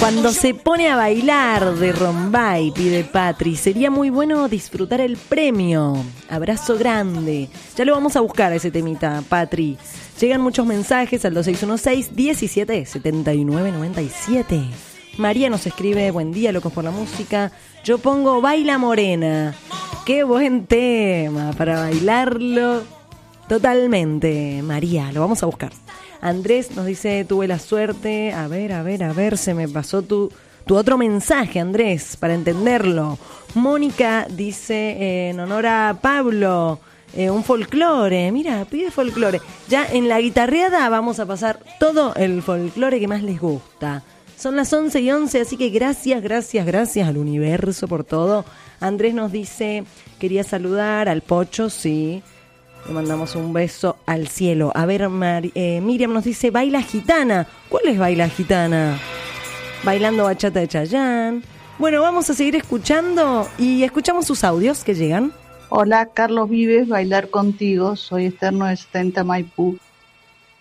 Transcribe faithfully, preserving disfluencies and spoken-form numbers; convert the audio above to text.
Cuando se pone a bailar de Rombay, pide Patri, sería muy bueno disfrutar el premio. Abrazo grande. Ya lo vamos a buscar ese temita, Patri. Llegan muchos mensajes al dos seis uno seis, diecisiete, setenta y nueve, noventa y siete. María nos escribe, buen día, locos por la música. Yo pongo Baila Morena. Qué buen tema para bailarlo. Totalmente, María, lo vamos a buscar. Andrés nos dice, tuve la suerte, a ver, a ver, a ver, se me pasó tu, tu otro mensaje, Andrés, para entenderlo. Mónica dice, eh, en honor a Pablo, eh, un folclore, mira, pide folclore. Ya en la guitarreada vamos a pasar todo el folclore que más les gusta. Son las once y once, así que gracias, gracias, gracias al universo por todo. Andrés nos dice, quería saludar al Pocho, sí. Le mandamos un beso al cielo. A ver, Mar- eh, Miriam nos dice, baila gitana. ¿Cuál es baila gitana? Bailando bachata de Chayanne. Bueno, vamos a seguir escuchando y escuchamos sus audios que llegan. Hola, Carlos Vives, bailar contigo. Soy Externo de setenta Maipú.